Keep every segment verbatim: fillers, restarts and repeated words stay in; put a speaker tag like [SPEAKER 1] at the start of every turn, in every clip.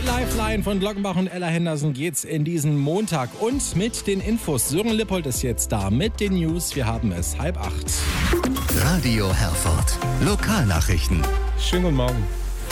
[SPEAKER 1] Mit Lifeline von Glockenbach und Ella Henderson geht's in diesen Montag. Und mit den Infos. Sören Lippold ist jetzt da mit den News. Wir haben es halb acht.
[SPEAKER 2] Radio Herford. Lokalnachrichten.
[SPEAKER 3] Schönen guten Morgen.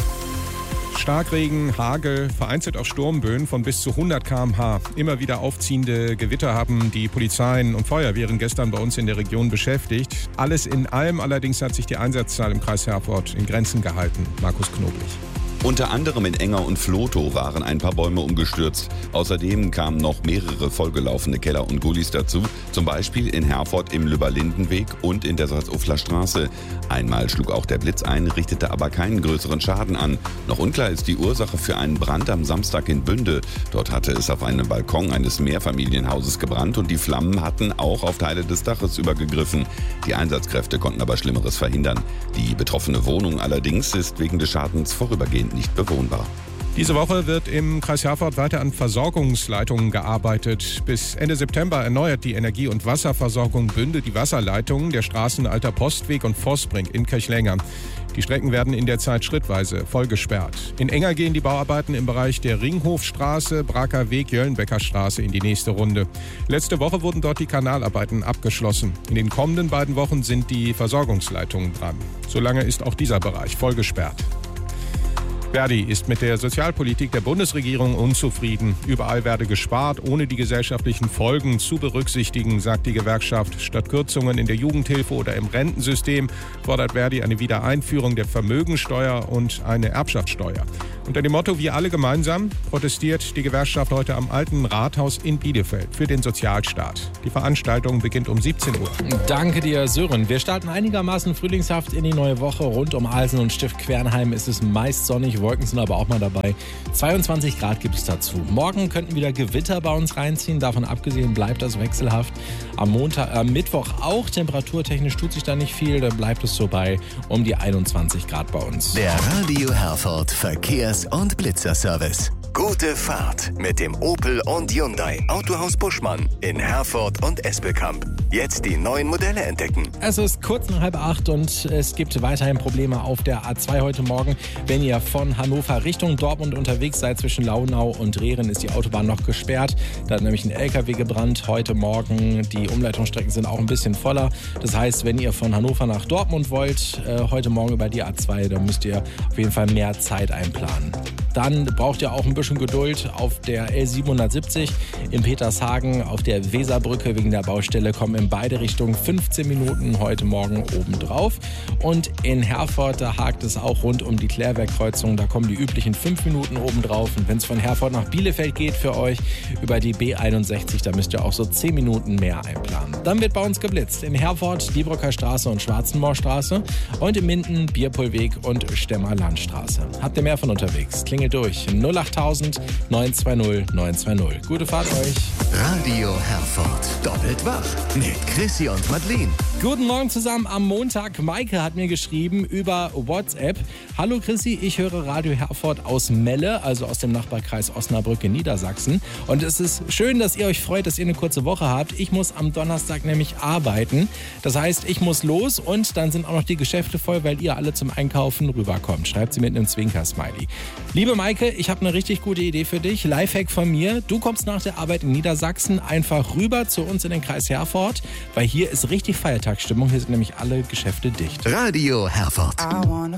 [SPEAKER 3] Starkregen, Hagel, vereinzelt auch Sturmböen von bis zu hundert Kilometer pro Stunde. Immer wieder aufziehende Gewitter haben die Polizeien und Feuerwehren gestern bei uns in der Region beschäftigt. Alles in allem allerdings hat sich die Einsatzzahl im Kreis Herford in Grenzen gehalten. Markus Knoblich.
[SPEAKER 4] Unter anderem in Enger und Flotow waren ein paar Bäume umgestürzt. Außerdem kamen noch mehrere vollgelaufene Keller und Gullis dazu. Zum Beispiel in Herford im Lübber-Lindenweg und in der Salzufler Straße. Einmal schlug auch der Blitz ein, richtete aber keinen größeren Schaden an. Noch unklar ist die Ursache für einen Brand am Samstag in Bünde. Dort hatte es auf einem Balkon eines Mehrfamilienhauses gebrannt und die Flammen hatten auch auf Teile des Daches übergegriffen. Die Einsatzkräfte konnten aber Schlimmeres verhindern. Die betroffene Wohnung allerdings ist wegen des Schadens vorübergehend nicht bewohnbar.
[SPEAKER 3] Diese Woche wird im Kreis Herford weiter an Versorgungsleitungen gearbeitet. Bis Ende September erneuert die Energie- und Wasserversorgung Bünde die Wasserleitungen der Straßen Alter Postweg und Vossbrink in Kirchlänger. Die Strecken werden in der Zeit schrittweise vollgesperrt. In Enger gehen die Bauarbeiten im Bereich der Ringhofstraße, Braker Weg, Jöllenbecker Straße in die nächste Runde. Letzte Woche wurden dort die Kanalarbeiten abgeschlossen. In den kommenden beiden Wochen sind die Versorgungsleitungen dran. Solange ist auch dieser Bereich vollgesperrt. Verdi ist mit der Sozialpolitik der Bundesregierung unzufrieden. Überall werde gespart, ohne die gesellschaftlichen Folgen zu berücksichtigen, sagt die Gewerkschaft. Statt Kürzungen in der Jugendhilfe oder im Rentensystem fordert Verdi eine Wiedereinführung der Vermögensteuer und eine Erbschaftssteuer. Unter dem Motto Wir alle gemeinsam protestiert die Gewerkschaft heute am Alten Rathaus in Bielefeld für den Sozialstaat. Die Veranstaltung beginnt um siebzehn Uhr.
[SPEAKER 1] Danke dir, Sören. Wir starten einigermaßen frühlingshaft in die neue Woche. Rund um Alsen und Stift Quernheim ist es meist sonnig, Wolken sind aber auch mal dabei. zweiundzwanzig Grad gibt es dazu. Morgen könnten wieder Gewitter bei uns reinziehen. Davon abgesehen bleibt das wechselhaft. Am Montag, am Mittwoch auch. Temperaturtechnisch tut sich da nicht viel. Da bleibt es so bei um die einundzwanzig Grad bei uns.
[SPEAKER 2] Der Radio Herford Verkehrs- und Blitzerservice. Gute Fahrt mit dem Opel und Hyundai Autohaus Buschmann in Herford und Espelkamp. Jetzt die neuen Modelle entdecken.
[SPEAKER 1] Es ist kurz nach halb acht und es gibt weiterhin Probleme auf der A zwei heute Morgen. Wenn ihr von Hannover Richtung Dortmund unterwegs seid, zwischen Launau und Rehren ist die Autobahn noch gesperrt. Da hat nämlich ein L K W gebrannt heute Morgen. Die Umleitungsstrecken sind auch ein bisschen voller. Das heißt, wenn ihr von Hannover nach Dortmund wollt, äh, heute Morgen über die A zwei, dann müsst ihr auf jeden Fall mehr Zeit einplanen. Dann braucht ihr auch ein bisschen Geduld auf der L siebenhundertsiebzig in Petershagen. Auf der Weserbrücke wegen der Baustelle kommen in beide Richtungen fünfzehn Minuten heute Morgen obendrauf. Und in Herford, da hakt es auch rund um die Klärwerkkreuzung. Da kommen die üblichen fünf Minuten obendrauf. Und wenn es von Herford nach Bielefeld geht für euch über die B einundsechzig, da müsst ihr auch so zehn Minuten mehr einplanen. Dann wird bei uns geblitzt. In Herford, Diebrücker Straße und Schwarzenmoorstraße. Und in Minden, Bierpohlweg und Stemmer Landstraße. Habt ihr mehr von unterwegs? Klingelt durch. null achttausend neun zwei null neun zwei null. Gute Fahrt euch.
[SPEAKER 2] Radio Herford. Doppelt wach mit Chrissy und Madeleine.
[SPEAKER 1] Guten Morgen zusammen am Montag. Maike hat mir geschrieben über WhatsApp. Hallo Chrissy, ich höre Radio Herford aus Melle, also aus dem Nachbarkreis Osnabrück in Niedersachsen. Und es ist schön, dass ihr euch freut, dass ihr eine kurze Woche habt. Ich muss am Donnerstag nämlich arbeiten. Das heißt, ich muss los und dann sind auch noch die Geschäfte voll, weil ihr alle zum Einkaufen rüberkommt. Schreibt sie mit einem Zwinker-Smiley. Liebe Maike, ich habe eine richtig gute Idee für dich. Lifehack von mir. Du kommst nach der Arbeit in Niedersachsen einfach rüber zu uns in den Kreis Herford, weil hier ist richtig Feiertagsstimmung. Hier sind nämlich alle Geschäfte dicht.
[SPEAKER 2] Radio Herford.